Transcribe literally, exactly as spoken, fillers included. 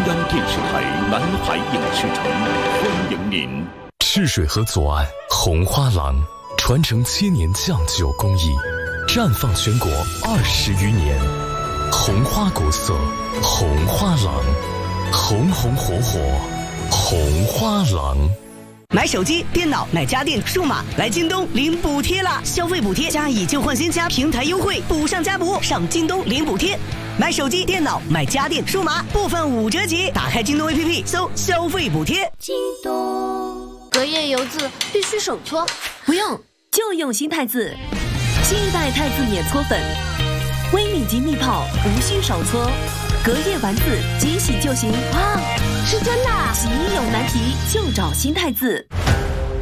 央电视台南海影视城欢迎您。 赤水河左岸红花廊，传承千年酱酒工艺，绽放全国二十余年。红花古色，红花廊，红红火火，红花廊。 买手机、电脑、买家电、数码，来京东领补贴啦！消费补贴加以旧换新加平台优惠，补上加补，上京东领补贴。买手机、电脑、买家电、数码，部分五折起。打开京东 A P P， 搜消费补贴。 京东隔夜油渍必须手搓， 不用，就用新太子，新一代太子免搓粉，微米级蜜泡，无需手搓，隔夜丸子即洗就行。 哇，是真的！ 洗衣有难题就找新太子。